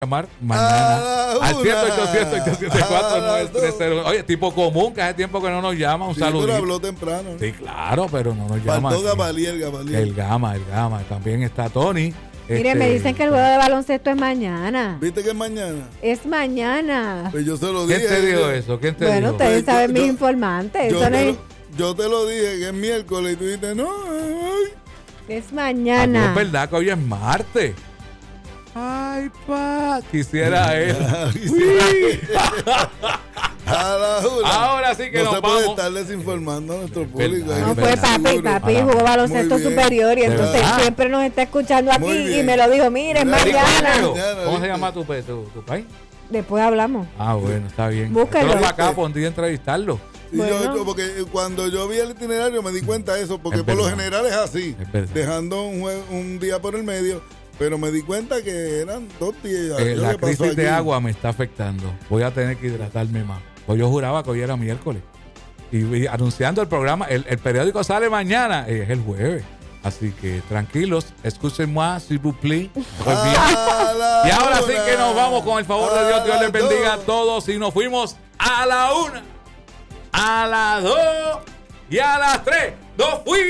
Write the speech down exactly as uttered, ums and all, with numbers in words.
llamar mañana al siete ocho siete, ocho siete cuatro, nueve tres cero. Oye, tipo común, que hace tiempo que no nos llama. Un sí, saludo. Pero habló temprano. Sí, claro, pero no nos llama. Faltó Gamaliel, Gamaliel. El Gama, el Gama. También está Tony. Mire, este, me dicen que el juego de baloncesto es mañana. ¿Viste que es mañana? Es mañana. Pues yo se lo dije. ¿Quién te dijo eso? ¿Quién te bueno, dijo? ustedes Pues saben yo- mis yo- informantes. Yo Eso no te, es, lo, yo te lo dije que es miércoles y tú dijiste, no, ay. es Ah, no mañana. es verdad que hoy es martes. Ay, pa, quisiera él. Uy. A la una. Ahora sí que no nos se puede vamos. estar desinformando a nuestro público. verdad, hay No que fue estar papi, seguro. papi Ah, jugó baloncesto muy bien. superior y ¿De entonces verdad? siempre nos está escuchando Muy aquí y bien. me lo dijo, mire, es Mira, mañana. Diego, Mañana, ¿cómo se ¿viste? llama tu, pe- tu, tu país? Después hablamos. Ah, bueno, está bien. Búscalo. Esto para acá, pondría a entrevistarlo. Sí, Bueno. yo, yo- porque cuando yo vi el itinerario me di cuenta de eso, porque Es por lo verdad. general es así, Es verdad. dejando un, jue- un día por el medio, pero me di cuenta que eran dos días. Eh, Lo la que pasó crisis de aquí. agua me está afectando. Voy a tener que hidratarme más. Pues yo juraba que hoy era miércoles. Y, y anunciando el programa, el, el periódico sale mañana, eh, es el jueves. Así que tranquilos, excusez-moi, s'il vous plaît. Pues bien. A la Y ahora sí una. que nos vamos con el favor de Dios. Dios A les las bendiga a dos. todos. Y nos fuimos a la una, a las dos y a las tres. ¡Nos fuimos!